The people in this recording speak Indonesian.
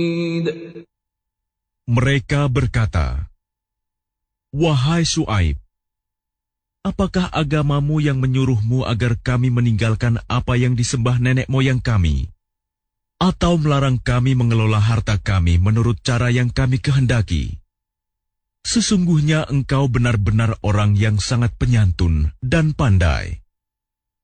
Mereka berkata, "Wahai Syuaib, apakah agamamu yang menyuruhmu agar kami meninggalkan apa yang disembah nenek moyang kami, atau melarang kami mengelola harta kami menurut cara yang kami kehendaki? Sesungguhnya engkau benar-benar orang yang sangat penyantun dan pandai."